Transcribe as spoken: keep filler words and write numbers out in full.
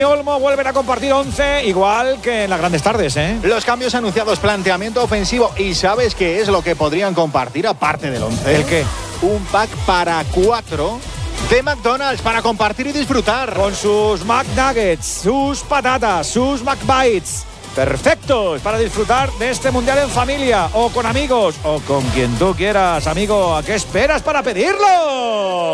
Olmo vuelven a compartir once, igual que en las grandes tardes, ¿eh? Los cambios anunciados, planteamiento ofensivo. ¿Y sabes qué es lo que podrían compartir aparte del once? ¿El qué? Un pack para cuatro de McDonald's para compartir y disfrutar. Con sus McNuggets, sus patatas, sus McBites. Perfectos para disfrutar de este mundial en familia o con amigos o con quien tú quieras, amigo. ¿A qué esperas para pedirlo?